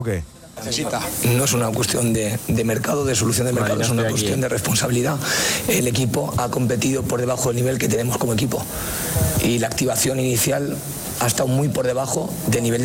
¿Qué? No es una cuestión de mercado, de solución de mercado, es una cuestión de responsabilidad. El equipo ha competido por debajo del nivel que tenemos como equipo y la activación inicial ha estado muy por debajo del nivel